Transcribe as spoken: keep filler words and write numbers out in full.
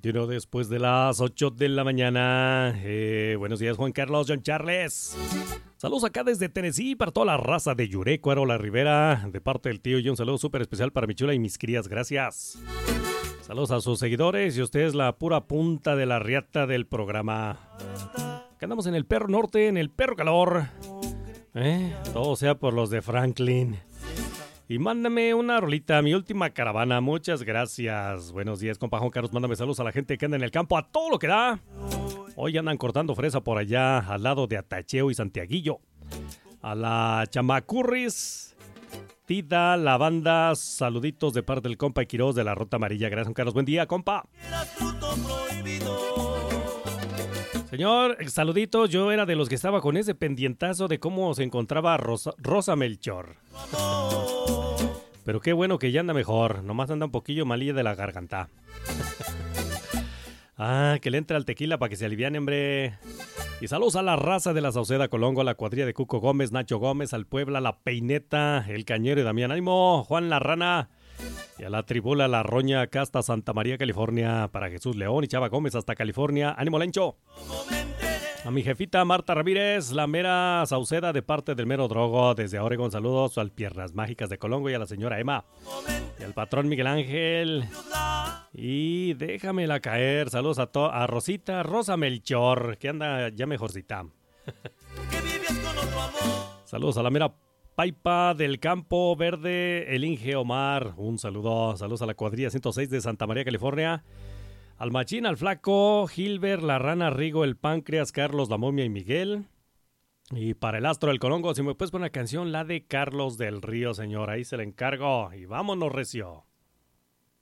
veintiuno después de las ocho de la mañana. Eh, buenos días, Juan Carlos, John Charles. Saludos acá desde Tennessee para toda la raza de Yurecuaro, La Ribera, de parte del tío, y un saludo súper especial para mi chula y mis crías. Gracias. Saludos a sus seguidores y usted es la pura punta de la riata del programa. Acá andamos en el perro norte, en el perro calor. Eh, todo sea por los de Franklin. Y mándame una rolita, mi última caravana. Muchas gracias. Buenos días, compa Juan Carlos. Mándame saludos a la gente que anda en el campo, a todo lo que da. Hoy andan cortando fresa por allá, al lado de Atacheo y Santiaguillo. A la Chamacurris, Tida, la banda, saluditos de parte del compa Quiroz de la Ruta Amarilla. Gracias, Juan Carlos. Buen día, compa. Señor, saluditos. Yo era de los que estaba con ese pendientazo de cómo se encontraba Rosa, Rosa Melchor. Pero qué bueno que ya anda mejor. Nomás anda un poquillo malilla de la garganta. Ah, que le entre al tequila para que se aliviane, hombre. Y saludos a la raza de la Sauceda Colongo, a la cuadrilla de Cuco Gómez, Nacho Gómez, al Puebla, la Peineta, el Cañero y Damián Ánimo, Juan La Rana. Y a la Tribula, la Roña, acá hasta Santa María, California. Para Jesús León y Chava Gómez hasta California. ¡Ánimo, Lencho! A mi jefita Marta Ramírez, la mera Sauceda de parte del mero Drogo. Desde Oregon, saludos al Piernas Mágicas de Colongo y a la señora Emma. Y al patrón Miguel Ángel. Y déjamela caer. Saludos a, to- a Rosita, Rosa Melchor, que anda ya mejorcita. Saludos a la mera Paipa del Campo Verde, el Inge Omar. Un saludo. Saludos a la cuadrilla ciento seis de Santa María, California. Al Machín, al Flaco, Gilbert, la Rana, Rigo, el Páncreas, Carlos, la Momia y Miguel. Y para el Astro del Colongo, si me puedes poner una canción, la de Carlos del Río, señor. Ahí se la encargo. Y vámonos, recio.